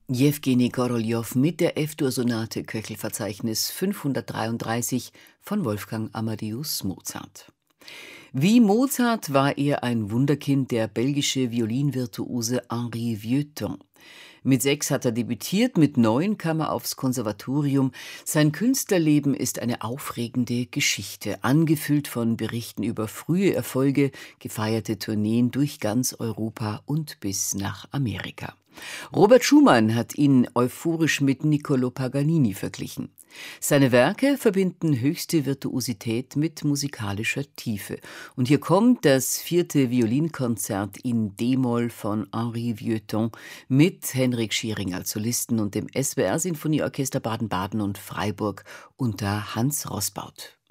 Jewgeni Koroljow mit der F-Dur-Sonate Köchelverzeichnis 533 von Wolfgang Amadeus Mozart. Wie Mozart war er ein Wunderkind, der belgische Violinvirtuose Henri Vieuxtemps. Mit 6 hat er debütiert, mit 9 kam er aufs Konservatorium. Sein Künstlerleben ist eine aufregende Geschichte, angefüllt von Berichten über frühe Erfolge, gefeierte Tourneen durch ganz Europa und bis nach Amerika. Robert Schumann hat ihn euphorisch mit Niccolò Paganini verglichen. Seine Werke verbinden höchste Virtuosität mit musikalischer Tiefe. Und hier kommt das 4. Violinkonzert in D-Moll von Henri Vieuxtemps mit Henrik Schiering als Solisten und dem SWR Sinfonieorchester Baden-Baden und Freiburg unter Hans Roßbaut.